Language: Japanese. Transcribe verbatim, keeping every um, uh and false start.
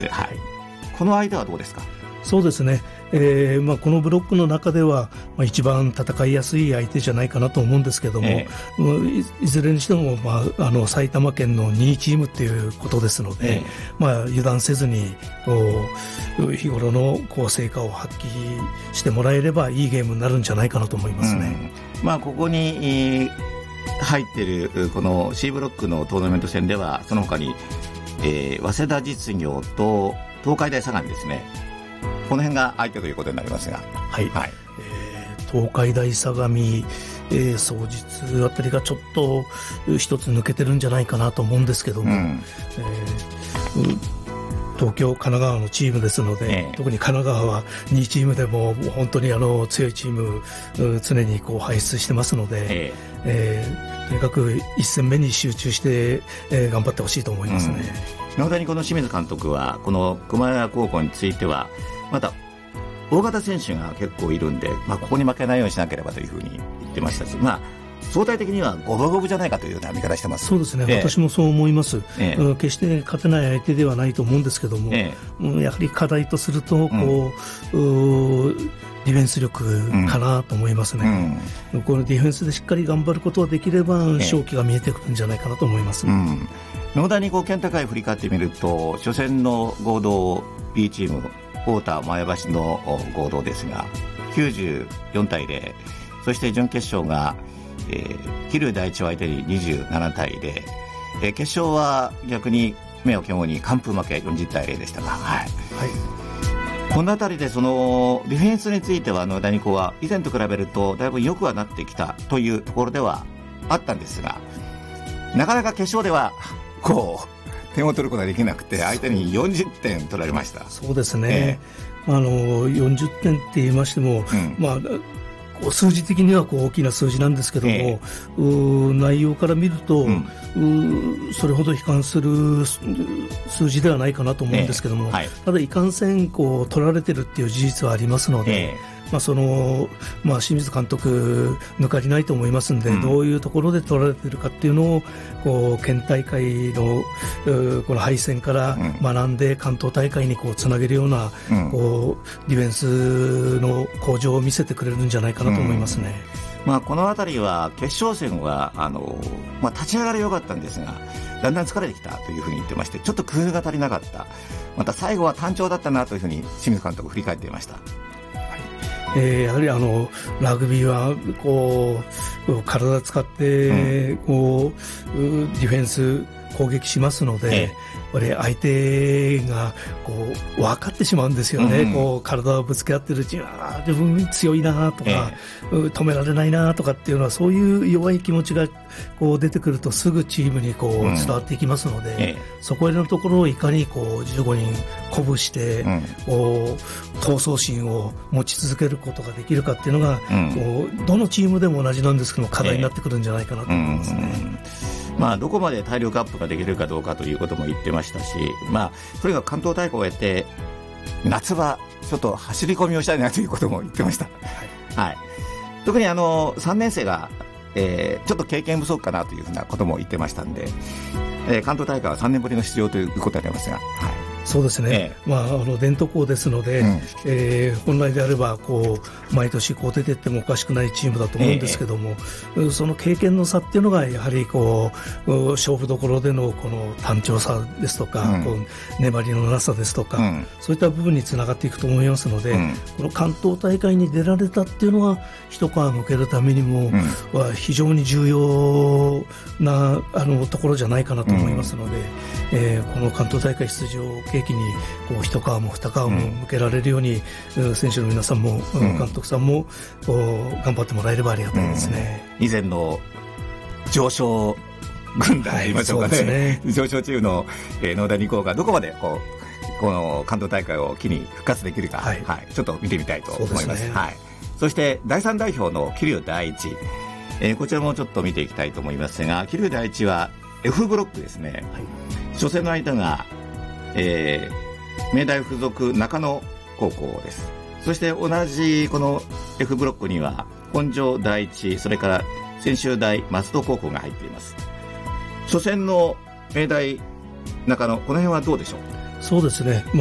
はい、この間はどうですか？ そうですね、えーまあ、このブロックの中では、まあ、一番戦いやすい相手じゃないかなと思うんですけども、えー、い, いずれにしても、まあ、あの埼玉県のにいチームということですので、えーまあ、油断せずにこう日頃のこう成果を発揮してもらえればいいゲームになるんじゃないかなと思いますね。 うん、まあ、ここに、えー、入っているこの C ブロックのトーナメント戦ではその他に、えー、早稲田実業と東海大相模ですね、この辺が相手ということになりますが、 はいはい、えー、東海大相模、えー、双日あたりがちょっと一つ抜けてるんじゃないかなと思うんですけども、うんえー、東京神奈川のチームですので、えー、特に神奈川はにチームでも本当にあの強いチーム常にこう輩出してますので、えーえー、とにかく一戦目に集中して、えー、頑張ってほしいと思いますね。 うん、本当にこの清水監督はこの熊谷高校についてはまた大型選手が結構いるんで、まあ、ここに負けないようにしなければというふうに言ってましたし、まあ、相対的には五分五分じゃないかというような見方してます。 そうですね、ええ、私もそう思います、ええ、決して勝てない相手ではないと思うんですけども、ええ、やはり課題とするとこう、うん、ディフェンス力かなと思いますね、うん、このディフェンスでしっかり頑張ることができれば勝機が見えてくるんじゃないかなと思います、ね。うん、 野田にこう県大会振り返ってみると初戦の合同 B チーム太田前橋の合同ですがきゅうじゅうよんたいゼロ、そして準決勝が、えー、桐生第一を相手ににじゅうななたいゼロ、えー、決勝は逆に目を肝に完封負けよんじゅうたいゼロでしたが、はいはい、このあたりでそのディフェンスについては野田二高は以前と比べるとだいぶ良くはなってきたというところではあったんですが、なかなか決勝ではこう点を取ることができなくて相手によんじゅってん取られました。 そうですね、えー、あのよんじゅってんって言いましても、うん、まあ、数字的にはこう大きな数字なんですけども、えー、内容から見ると、うん、それほど悲観する数字ではないかなと思うんですけども、えーはい、ただいかんせんこう取られてるっていう事実はありますので、えーまあそのまあ、清水監督抜かりないと思いますので、うん、どういうところで取られているかっていうのをこう県大会のこの敗戦から学んで関東大会にこうつなげるような、うん、こうディフェンスの向上を見せてくれるんじゃないかなと思いますね。 うん、まあ、このあたりは決勝戦はあの、まあ、立ち上がり良かったんですがだんだん疲れてきたというふうに言ってましてちょっと工夫が足りなかった、また最後は単調だったなというふうに清水監督振り返っていました。 えー、やはりあのラグビーはこう体を使ってこう、うん、ディフェンス攻撃しますので、ええ、これ相手がこう分かってしまうんですよね、うん、こう体をぶつけ合ってるうちにあ自分強いなとか、ええ、止められないなとかっていうのはそういう弱い気持ちがこう出てくるとすぐチームにこう伝わっていきますので、うんええ、そこへのところをいかにこうじゅうごにん鼓舞して、うん、こう闘争心を持ち続けることができるかっていうのが、うん、こうどのチームでも同じなんですけど課題になってくるんじゃないかなと思いますね。ええうんまあ、どこまで体力アップができるかどうかということも言ってましたし、まあ、とにかく関東大会を終えて夏場ちょっと走り込みをしたいなということも言ってました、はいはい、特にあのさんねん生が、えー、ちょっと経験不足かなというふうなことも言ってましたんで、えー、関東大会はさんねんぶりの出場ということになりますが、はいそうですね、ええまあ、あの伝統校ですので、うんえー、本来であればこう毎年こう出ていってもおかしくないチームだと思うんですけども、ええ、その経験の差っていうのがやはりこう勝負どころでのこの単調さですとか、うん、こう粘りのなさですとか、うん、そういった部分につながっていくと思いますので、うん、この関東大会に出られたっていうのは一皮むけるためにも、うん、は非常に重要なあのところじゃないかなと思いますので、うんえー、この関東大会出場を契機にこう一皮も二皮も向けられるように、うん、選手の皆さんも、うん、監督さんもこう頑張ってもらえればありがたいですね、 うん、以前の上昇軍団といいましょうか ね,、はい、ね上昇チームの、えー、野田二高がどこまでこうこの関東大会を機に復活できるか、はいはい、ちょっと見てみたいと思います。 そうですね、はい、そしてだいさん代表の桐生第一、えー、こちらもちょっと見ていきたいと思いますが桐生第一は F ブロックですね、はい、初戦の相手がえー、明大附属中野高校です。そして同じこの F ブロックには本庄第一それから専修大松戸高校が入っています。初戦の明大中野この辺はどうでしょう。 そうですね、